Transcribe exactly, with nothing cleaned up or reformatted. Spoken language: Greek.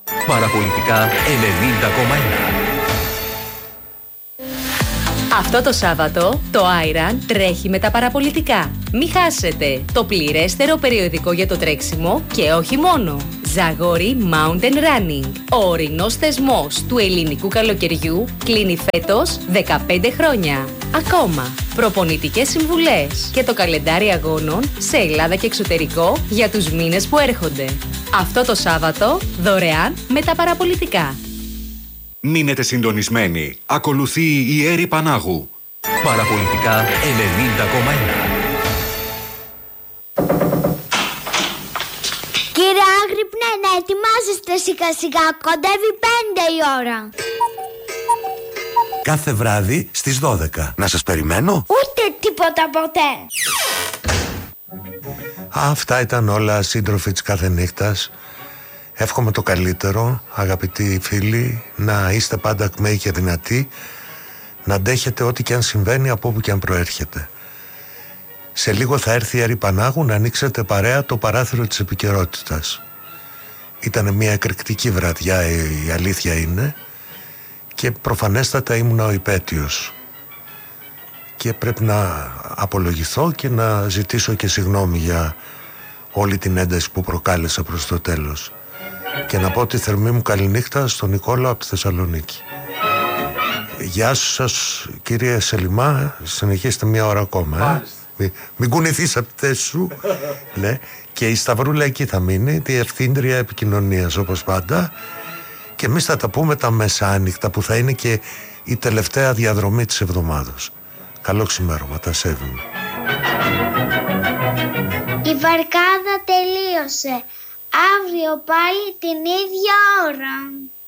Παραπολιτικά ενενήντα κόμμα ένα. Αυτό το Σάββατο το Άιραν τρέχει με τα παραπολιτικά. Μη χάσετε το πληρέστερο περιοδικό για το τρέξιμο και όχι μόνο. Ζαγόρι Mountain Running. Ο ορεινός θεσμός του ελληνικού καλοκαιριού κλείνει φέτος δεκαπέντε χρόνια. Ακόμα, προπονητικές συμβουλές και το καλεντάρι αγώνων σε Ελλάδα και εξωτερικό για τους μήνες που έρχονται. Αυτό το Σάββατο δωρεάν με τα παραπολιτικά. Μείνετε συντονισμένοι. Ακολουθεί η Έρη Πανάγου. Παραπολιτικά ενενήντα κόμμα ένα. Κύριε Άγρυπνε, να ετοιμάζεστε σιγά σιγά. Κοντεύει πέντε η ώρα. Κάθε βράδυ στις δώδεκα. Να σας περιμένω? Ούτε τίποτα ποτέ. Αυτά ήταν όλα, σύντροφοι της κάθε νύχτας. Εύχομαι το καλύτερο, αγαπητοί φίλοι, να είστε πάντα ακμαίοι και δυνατοί, να αντέχετε ό,τι και αν συμβαίνει από όπου και αν προέρχεται. Σε λίγο θα έρθει η Έρη Πανάγου να ανοίξετε παρέα το παράθυρο της επικαιρότητας. Ήτανε μια εκρηκτική βραδιά, η αλήθεια είναι, και προφανέστατα ήμουνα ο υπέτειος. Και πρέπει να απολογηθώ και να ζητήσω και συγγνώμη για όλη την ένταση που προκάλεσα προς το τέλος. Και να πω τη θερμή μου καληνύχτα στον Νικόλα από τη Θεσσαλονίκη. Γεια σας κύριε Σελιμά, συνεχίστε μία ώρα ακόμα. Ε? Μην, μην κουνηθείς από τη θέση σου. Ναι. Και η Σταυρούλα εκεί θα μείνει, τη ευθύντρια επικοινωνίας όπως πάντα. Και εμείς θα τα πούμε τα μεσάνυχτα που θα είναι και η τελευταία διαδρομή της εβδομάδας. Καλό ξημέρωμα, τα σέβομαι. Η βαρκάδα τελείωσε. Αύριο πάλι την ίδια ώρα.